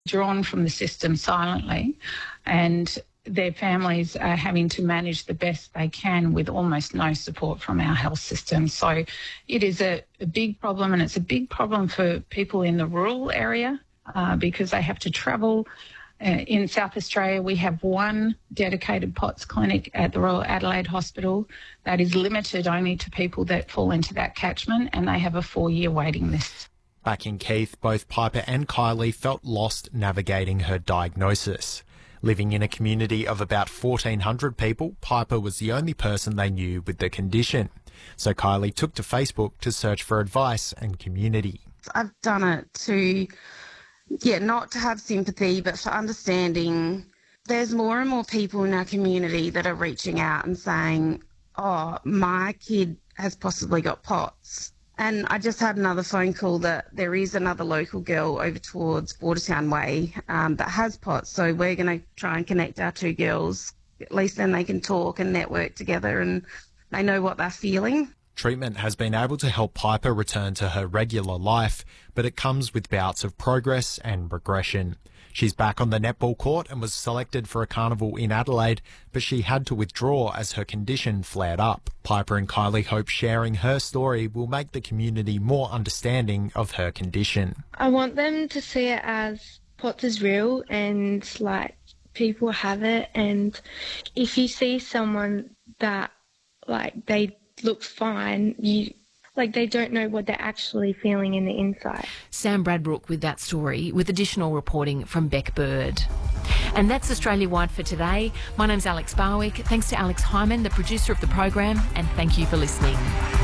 drawn from the system silently, and their families are having to manage the best they can with almost no support from our health system. So it is a big problem, and it's a big problem for people in the rural area because they have to travel. In South Australia, we have one dedicated POTS clinic at the Royal Adelaide Hospital that is limited only to people that fall into that catchment, and they have a 4-year waiting list. Back in Keith, both Piper and Kylie felt lost navigating her diagnosis. Living in a community of about 1,400 people, Piper was the only person they knew with the condition. So Kylie took to Facebook to search for advice and community. I've done it to, not to have sympathy, but for understanding. There's more and more people in our community that are reaching out and saying, oh, my kid has possibly got POTS. And I just had another phone call that there is another local girl over towards Bordertown Way that has POTS. So we're going to try and connect our two girls. At least then they can talk and network together and they know what they're feeling. Treatment has been able to help Piper return to her regular life, but it comes with bouts of progress and regression. She's back on the netball court and was selected for a carnival in Adelaide, but she had to withdraw as her condition flared up. Piper and Kylie hope sharing her story will make the community more understanding of her condition. I want them to see it as POTS is real and, people have it, and if you see someone that, they look fine, they don't know what they're actually feeling in the inside. Sam Bradbrook with that story, with additional reporting from Beck Bird. And that's Australia-wide for today. My name's Alex Barwick. Thanks to Alex Hyman, the producer of the program, and thank you for listening.